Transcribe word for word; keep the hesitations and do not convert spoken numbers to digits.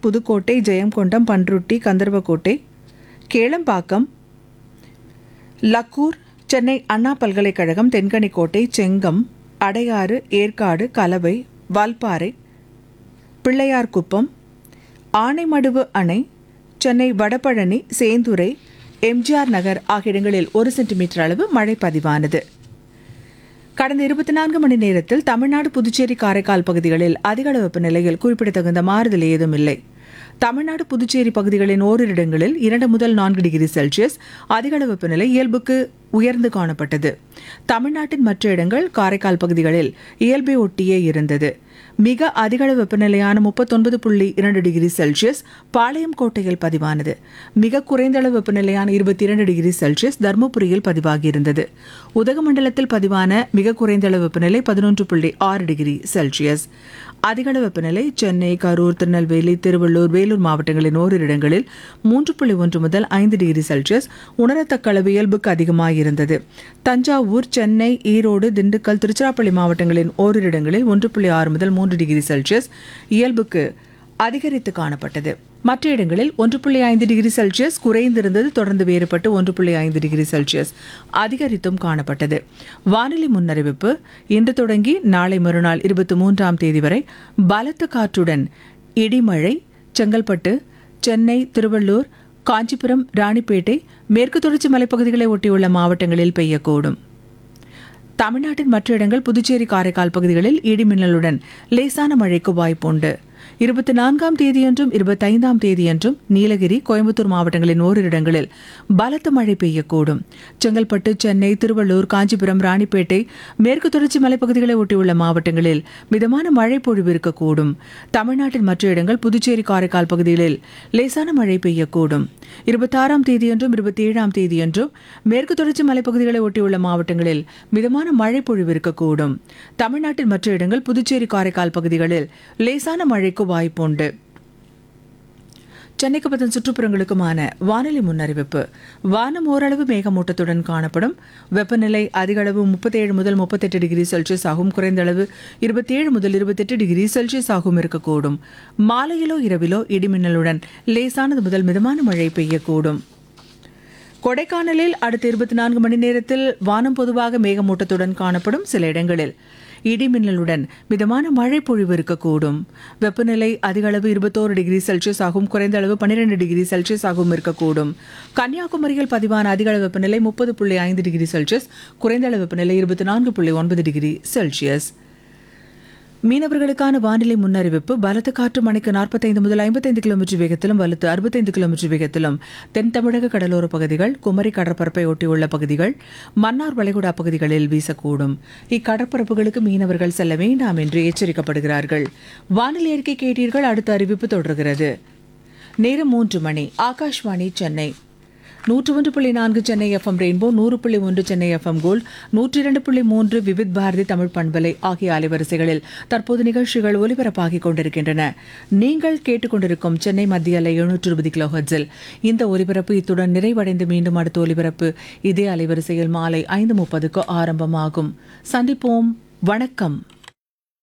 புதுக்கோட்டை, ஜெயங்கொண்டம், பன்ருட்டி, கந்தர்வக்கோட்டை, கேளம்பாக்கம், லக்கூர், சென்னை அண்ணா பல்கலைக்கழகம், தென்கனிக்கோட்டை, செங்கம், அடையாறு, ஏற்காடு, கலவை, வால்பாறை, பிள்ளையார்குப்பம், ஆனைமடுவு அணை, சென்னை வடபழனி, சேந்துரை, எம்ஜிஆர் நகர் ஆகிய இடங்களில் ஒரு சென்டிமீட்டர் அளவு மழை பதிவானது. கடந்த இருபத்தி நான்கு மணி நேரத்தில் தமிழ்நாடு, புதுச்சேரி, காரைக்கால் பகுதிகளில் அதிகளவு வெப்பநிலையில் குறிப்பிடத்தகுந்த மாறுதல் ஏதும் இல்லை. தமிழ்நாடு, புதுச்சேரி பகுதிகளின் ஓரிரு இடங்களில் இரண்டு முதல் நான்கு டிகிரி செல்சியஸ் அதிகளவு வெப்பநிலை இயல்புக்கு உயர்ந்து காணப்பட்டது. தமிழ்நாட்டின் மற்ற இடங்கள், காரைக்கால் பகுதிகளில் இயல்பை ஒட்டியே இருந்தது. மிக அதிகளவு வெப்பநிலையான முப்பத்தொன்பது புள்ளி இரண்டு டிகிரி செல்சியஸ் பாளையம் கோட்டையில் பதிவானது. மிக குறைந்த அளவு வெப்பநிலையான இருபத்தி இரண்டு டிகிரி செல்சியஸ் தருமபுரியில் பதிவாகியிருந்தது. உதகமண்டலத்தில் பதிவான மிக குறைந்த அளவு வெப்பநிலை பதினொன்று புள்ளி ஆறு டிகிரி செல்சியஸ். அதிகளவு வெப்பநிலை சென்னை, கரூர், திருநெல்வேலி, திருவள்ளூர், வேலூர் மாவட்டங்களின் ஓரிரு இடங்களில் மூன்று புள்ளி ஒன்று முதல் ஐந்து டிகிரி செல்சியஸ் உணரத்தக்க அளவு இயல்புக்கு அதிகமாகியிருந்தது. தஞ்சாவூர், சென்னை, ஈரோடு, திண்டுக்கல், திருச்சிராப்பள்ளி மாவட்டங்களின் ஓரிரு இடங்களில் ஒன்று புள்ளி ஆறு முதல் மூன்று டிகிரி செல்சியஸ் இயல்புக்கு அதிகரித்து காணப்பட்டது. மற்ற இடங்களில் ஒன்று புள்ளி ஐந்து டிகிரி செல்சியஸ் குறைந்திருந்தது. தொடர்ந்து வேறுபட்டு ஒன்று புள்ளி ஐந்து டிகிரி செல்சியஸ் அதிகரித்தும் காணப்பட்டது. வானிலை முன்னறிவிப்பு: இன்று தொடங்கி நாளை மறுநாள் இருபத்தி மூன்றாம் தேதி வரை பலத்த காற்றுடன் இடிமழை செங்கல்பட்டு, சென்னை, திருவள்ளூர், காஞ்சிபுரம், ராணிப்பேட்டை, மேற்கு தொடர்ச்சி மலைப்பகுதிகளை ஒட்டியுள்ள மாவட்டங்களில் பெய்யக்கூடும். தமிழ்நாட்டின் மற்ற இடங்கள், புதுச்சேரி, காரைக்கால் பகுதிகளில் இடிமின்னலுடன் லேசான மழைக்கு வாய்ப்புண்டு. இருபத்தி நான்காம் தேதியன்றும் இருபத்தைந்தாம் தேதியன்றும் நீலகிரி, கோயம்புத்தூர் மாவட்டங்களின் ஓரிரு இடங்களில் பலத்த மழை பெய்யக்கூடும். செங்கல்பட்டு, சென்னை, திருவள்ளூர், காஞ்சிபுரம், ராணிப்பேட்டை, மேற்கு தொடர்ச்சி மலைப்பகுதிகளை ஒட்டியுள்ள மாவட்டங்களில் மிதமான மழை பொழிவு இருக்கக்கூடும். தமிழ்நாட்டின் மற்ற இடங்கள், புதுச்சேரி, காரைக்கால் பகுதிகளில் லேசான மழை பெய்யக்கூடும். இருபத்தாறாம் தேதியன்றும் இருபத்தி ஏழாம் தேதியன்றும் மேற்கு தொடர்ச்சி மலைப்பகுதிகளை ஒட்டியுள்ள மாவட்டங்களில் மிதமான மழை பொழிவு இருக்கக்கூடும். தமிழ்நாட்டின் மற்ற இடங்கள், புதுச்சேரி, காரைக்கால் பகுதிகளில் லேசான மழைக்கு வாய்ப்புண்டு. சென்னைக்கு பத்தின் சுற்றுப்புறங்களுக்குமான வானிலை முன்னறிவிப்பு: வானம் ஓரளவு மேகமூட்டத்துடன் காணப்படும். வெப்பநிலை அதிகளவு முப்பத்தி ஏழு முதல் முப்பத்தெட்டு டிகிரி செல்சியஸ் ஆகும். குறைந்த அளவு இருபத்தி ஏழு முதல் இருபத்தெட்டு டிகிரி செல்சியஸ் ஆகும் இருக்கக்கூடும். மாலையிலோ இரவிலோ இடிமின்னலுடன் லேசானது முதல் மிதமான மழை பெய்யக்கூடும். கொடைக்கானலில் அடுத்த இருபத்தி நான்கு மணி நேரத்தில் வானம் பொதுவாக மேகமூட்டத்துடன் காணப்படும். சில இடங்களில் இடிமின்னலுடன் மிதமான மழை பொழிவு இருக்கக்கூடும். வெப்பநிலை அதிகளவு இருபத்தோரு டிகிரி செல்சியஸ் ஆகும். குறைந்த அளவு பன்னிரண்டு டிகிரி செல்சியஸ் ஆகும் இருக்கக்கூடும். கன்னியாகுமரியில் பதிவான அதிகளவு வெப்பநிலை முப்பது புள்ளி ஐந்து டிகிரி செல்சியஸ். குறைந்த அளவு வெப்பநிலை இருபத்தி நான்கு புள்ளி ஒன்பது டிகிரி செல்சியஸ். மீனவர்களுக்கான வானிலை முன்னறிவிப்பு: பலத்த காற்று மணிக்கு நாற்பத்தைந்து முதல் ஐம்பத்தைந்து கிலோமீட்டர் வேகத்திலும் வலுத்து அறுபத்தைந்து கிலோமீட்டர் வேகத்திலும் தென் தமிழக கடலோர பகுதிகள், குமரி கடற்பரப்பை ஒட்டியுள்ள பகுதிகள், மன்னார் வளைகுடா பகுதிகளில் வீசக்கூடும். இக்கடற்பரப்புகளுக்கு மீனவர்கள் செல்ல வேண்டாம் என்று எச்சரிக்கப்படுகிறார்கள். வானிலை அறிக்கை கேட்டீர்கள். அடுத்த அறிவிப்பு தொடர்கிறது. நேரம் மூன்று மணி. ஆகாஷ்வாணி, சென்னை. நூற்று ஒன்று புள்ளி நான்கு சென்னை எஃப்எம் ரெயின்போ, நூறு புள்ளி ஒன்று சென்னை எஃப்எம் கோல்ட், நூற்றி இரண்டு புள்ளி மூன்று விவித் பாரதி தமிழ் பண்பலை ஆகிய அலைவரிசைகளில் தற்போது நிகழ்ச்சிகள் ஒலிபரப்பாகிக் கொண்டிருக்கின்றன. நீங்கள் கேட்டுக்கொண்டிருக்கும் சென்னை மத்திய அலை எழுநூற்று இருபது கிலோ ஹெர்ட்ஸில் இந்த ஒலிபரப்பு இத்துடன் நிறைவடைந்து மீண்டும் அடுத்த ஒலிபரப்பு இதே அலைவரிசையில் மாலை ஐந்து முப்பதுக்கு ஆரம்பமாகும். சந்திப்போம். வணக்கம்.